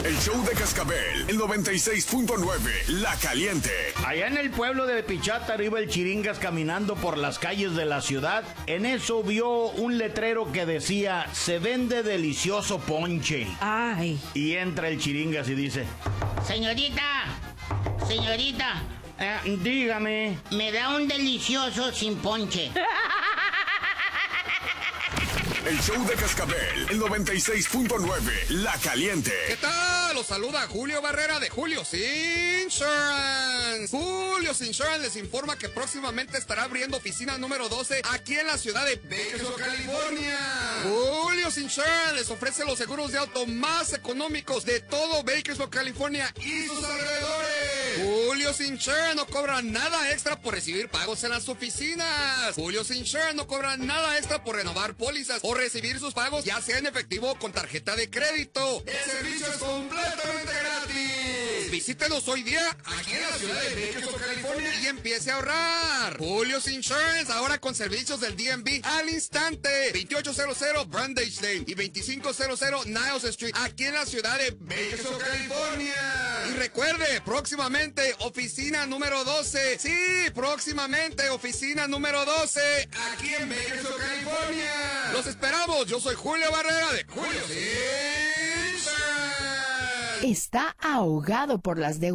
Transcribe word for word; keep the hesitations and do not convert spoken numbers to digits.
El show de Cascabel, el noventa y seis punto nueve, La Caliente. Allá en el pueblo de Pichátaro iba el Chiringas caminando por las calles de la ciudad. En eso vio un letrero que decía, se vende delicioso ponche. Ay. Y entra el Chiringas y dice, Señorita, señorita, eh, dígame. me da un delicioso sin ponche. El show de Cascabel, el noventa y seis punto nueve, La Caliente. ¿Qué tal? Los saluda Julio Barrera de Julio's Insurance. Julio's Insurance les informa que próximamente estará abriendo oficina número doce aquí en la ciudad de Bakersfield, California. Julio's Insurance les ofrece los seguros de auto más económicos de todo Bakersfield, California y sus alrededores. Julio's Insurance no cobra nada extra por recibir pagos en las oficinas. Julio's Insurance no cobra nada extra por renovar pólizas o recibir sus pagos ya sea en efectivo o con tarjeta de crédito. El servicio es completamente gratis. Visítenos hoy día aquí en la ciudad de Bakersfield, California y empiece a ahorrar. Julio's Insurance ahora con servicios del D M V al instante. veintiocho cero cero Brandage Lane y veinticinco cero cero Niles Street aquí en la ciudad de Bakersfield, California. Y recuerde, próximamente oficina número doce. Sí, próximamente oficina número doce aquí en Bakersfield, California. Los esperamos. Yo soy Julio Barrera de Julio's Insurance. Está ahogado por las deudas.